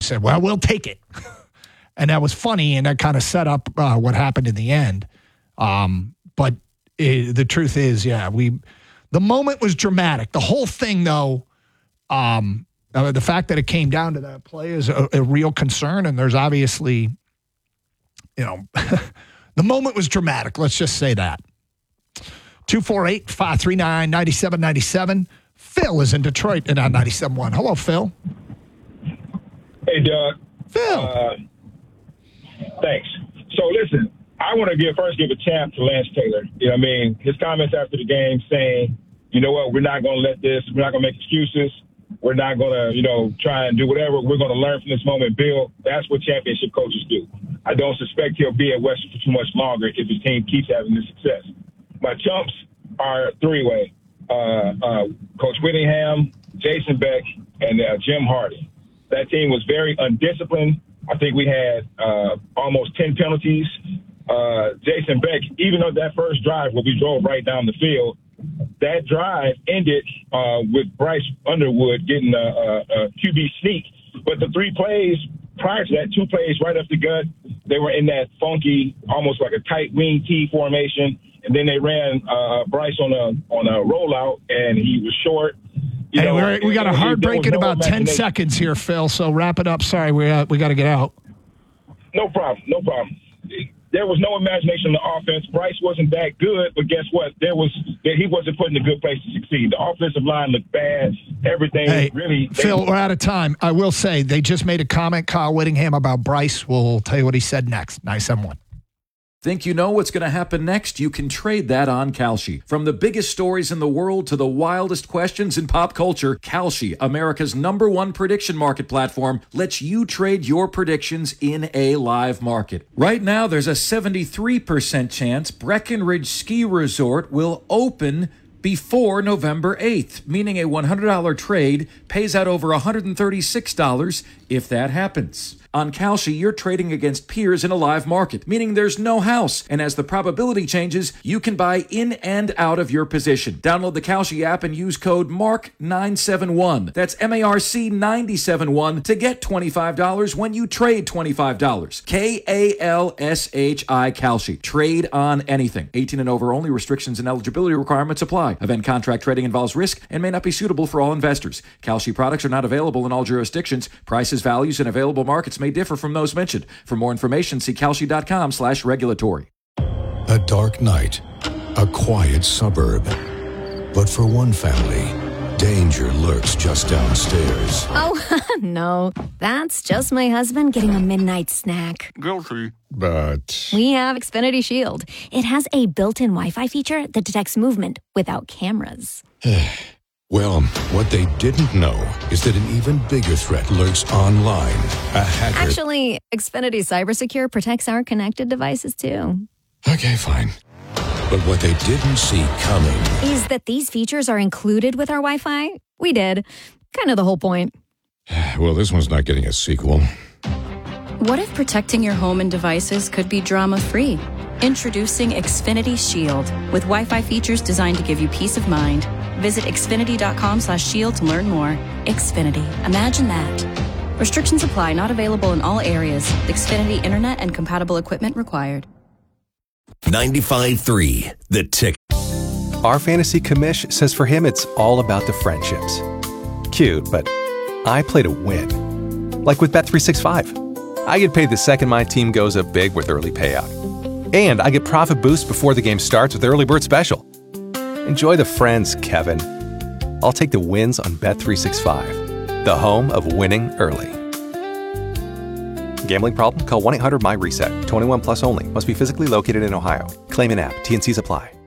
said, well, we'll take it. And that was funny, and that kind of set up what happened in the end. But the truth is, the moment was dramatic. The whole thing, though, the fact that it came down to that play is a real concern, and there's obviously, the moment was dramatic. Let's just say that. 248-539-9797. Phil is in Detroit and on 97.1. Hello, Phil. Hey, Doug. Phil. Thanks. So, listen, I want to first give a champ to Lance Taylor. You know what I mean? His comments after the game saying, you know what, we're not going to we're not going to make excuses. We're not going to, try and do whatever. We're going to learn from this moment, build. That's what championship coaches do. I don't suspect he'll be at Western for too much longer if his team keeps having this success. My chumps are three-way. Coach Whittingham, Jason Beck, and Jim Hardy. That team was very undisciplined. I think we had almost 10 penalties. Jason Beck, even though that first drive where we drove right down the field, that drive ended with Bryce Underwood getting a QB sneak. But the 3 plays prior to that, 2 plays right up the gut, they were in that funky, almost like a tight wing T formation. And then they ran Bryce on a rollout, and he was short. We got a hard break in about 10 seconds here, Phil, so wrap it up. Sorry, we got to get out. No problem. There was no imagination in the offense. Bryce wasn't that good, but guess what? He wasn't put in a good place to succeed. The offensive line looked bad. Everything Phil, we're out of time. I will say they just made a comment, Kyle Whittingham, about Bryce. We'll tell you what he said next. 97.1. Think you know what's going to happen next? You can trade that on Kalshi. From the biggest stories in the world to the wildest questions in pop culture, Kalshi, America's #1 prediction market platform, lets you trade your predictions in a live market. Right now, there's a 73% chance Breckenridge Ski Resort will open before November 8th, meaning a $100 trade pays out over $136 if that happens. On Kalshi, you're trading against peers in a live market, meaning there's no house. And as the probability changes, you can buy in and out of your position. Download the Kalshi app and use code MARK971. That's MARC971 to get $25 when you trade $25. KALSHI Kalshi. Trade on anything. 18 and over only. Restrictions and eligibility requirements apply. Event contract trading involves risk and may not be suitable for all investors. Kalshi products are not available in all jurisdictions. Prices, values, and available markets may differ from those mentioned. For more information, see kalshi.com/regulatory. A dark night, a quiet suburb. But for one family, danger lurks just downstairs. Oh, no. That's just my husband getting a midnight snack. Guilty. But we have Xfinity Shield. It has a built-in Wi-Fi feature that detects movement without cameras. Well, what they didn't know is that an even bigger threat lurks online. A hacker. Actually, Xfinity CyberSecure protects our connected devices, too. Okay, fine. But what they didn't see coming is that these features are included with our Wi-Fi. We did. Kind of the whole point. Well, this one's not getting a sequel. What if protecting your home and devices could be drama-free? Introducing Xfinity Shield with Wi-Fi features designed to give you peace of mind. Visit Xfinity.com/shield to learn more. Xfinity. Imagine that. Restrictions apply. Not available in all areas. Xfinity Internet and compatible equipment required. 95.3 The Tick. Our fantasy commish says for him it's all about the friendships. Cute, but I play to win. Like with Bet365. I get paid the second my team goes up big with early payout. And I get profit boost before the game starts with Early Bird Special. Enjoy the friends, Kevin. I'll take the wins on Bet365, the home of winning early. Gambling problem? Call 1-800-MY-RESET. 21 plus only. Must be physically located in Ohio. Claim in app. T&Cs apply.